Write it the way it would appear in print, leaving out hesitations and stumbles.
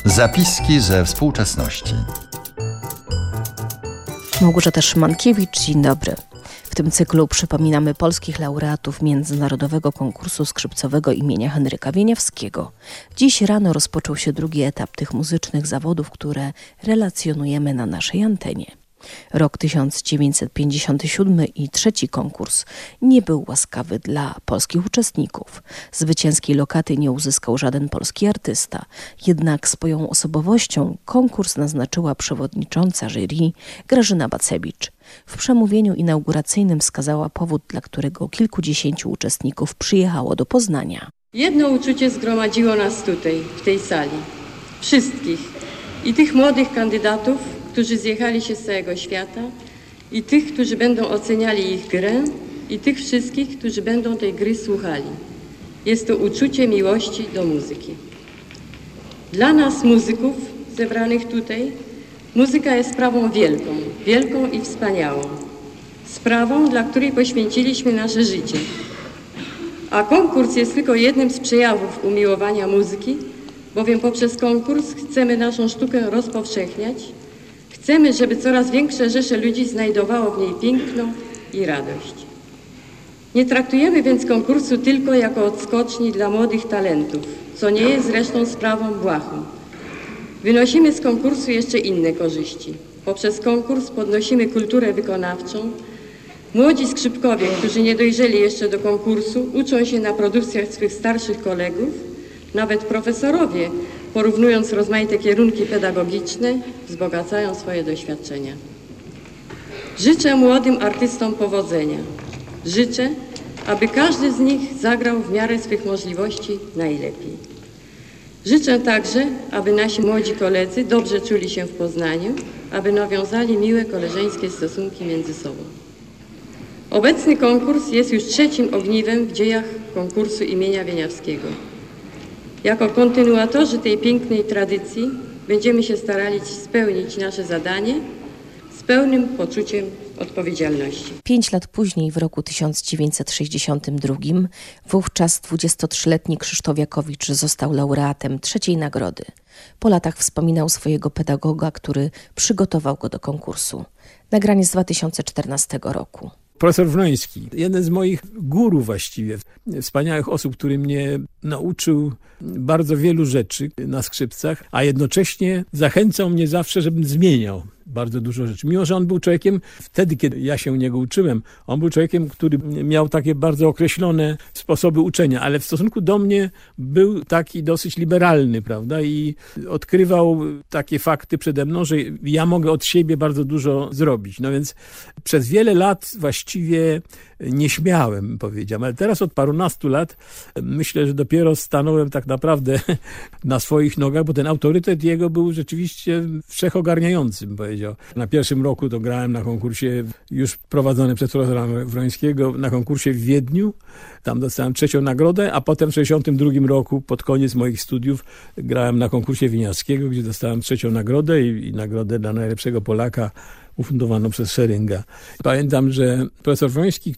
Zapiski ze współczesności. Małgorzata Szymankiewicz, dzień dobry. W tym cyklu przypominamy polskich laureatów Międzynarodowego Konkursu Skrzypcowego imienia Henryka Wieniawskiego. Dziś rano rozpoczął się drugi etap tych muzycznych zawodów, które relacjonujemy na naszej antenie. Rok 1957 i trzeci konkurs nie był łaskawy dla polskich uczestników. Zwycięskiej lokaty nie uzyskał żaden polski artysta. Jednak swoją osobowością konkurs naznaczyła przewodnicząca jury Grażyna Bacewicz. W przemówieniu inauguracyjnym wskazała powód, dla którego kilkudziesięciu uczestników przyjechało do Poznania. Jedno uczucie zgromadziło nas tutaj, w tej sali. Wszystkich. I tych młodych kandydatów, którzy zjechali się z całego świata, i tych, którzy będą oceniali ich grę, i tych wszystkich, którzy będą tej gry słuchali. Jest to uczucie miłości do muzyki. Dla nas, muzyków zebranych tutaj, muzyka jest sprawą wielką, wielką i wspaniałą. Sprawą, dla której poświęciliśmy nasze życie. A konkurs jest tylko jednym z przejawów umiłowania muzyki, bowiem poprzez konkurs chcemy naszą sztukę rozpowszechniać. Chcemy, żeby coraz większe rzesze ludzi znajdowało w niej piękno i radość. Nie traktujemy więc konkursu tylko jako odskoczni dla młodych talentów, co nie jest zresztą sprawą błahą. Wynosimy z konkursu jeszcze inne korzyści. Poprzez konkurs podnosimy kulturę wykonawczą. Młodzi skrzypkowie, którzy nie dojrzeli jeszcze do konkursu, uczą się na produkcjach swych starszych kolegów. Nawet profesorowie, porównując rozmaite kierunki pedagogiczne, wzbogacają swoje doświadczenia. Życzę młodym artystom powodzenia. Życzę, aby każdy z nich zagrał w miarę swych możliwości najlepiej. Życzę także, aby nasi młodzi koledzy dobrze czuli się w Poznaniu, aby nawiązali miłe koleżeńskie stosunki między sobą. Obecny konkurs jest już trzecim ogniwem w dziejach konkursu imienia Wieniawskiego. Jako kontynuatorzy tej pięknej tradycji będziemy się starali spełnić nasze zadanie z pełnym poczuciem odpowiedzialności. 5 lat później, w roku 1962, wówczas 23-letni Krzysztof Jakowicz został laureatem trzeciej nagrody. Po latach wspominał swojego pedagoga, który przygotował go do konkursu. Nagranie z 2014 roku. Profesor Wroński, jeden z moich guru właściwie, wspaniałych osób, który mnie nauczył bardzo wielu rzeczy na skrzypcach, a jednocześnie zachęcał mnie zawsze, żebym zmieniał bardzo dużo rzeczy. Mimo że on był człowiekiem, wtedy kiedy ja się u niego uczyłem, on był człowiekiem, który miał takie bardzo określone sposoby uczenia, ale w stosunku do mnie był taki dosyć liberalny, prawda? I odkrywał takie fakty przede mną, że ja mogę od siebie bardzo dużo zrobić. No więc przez wiele lat właściwie nie śmiałem, powiedziałem, ale teraz od parunastu lat myślę, że dopiero stanąłem tak naprawdę na swoich nogach, bo ten autorytet jego był rzeczywiście wszechogarniający, bym powiedział. Na pierwszym roku to grałem na konkursie już prowadzonym przez profesora Wrońskiego, na konkursie w Wiedniu. Tam dostałem trzecią nagrodę, a potem w 1962 roku, pod koniec moich studiów, grałem na konkursie Wieniawskiego, gdzie dostałem trzecią nagrodę i nagrodę dla najlepszego Polaka ufundowaną przez Szeringa. Pamiętam, że profesor Wroński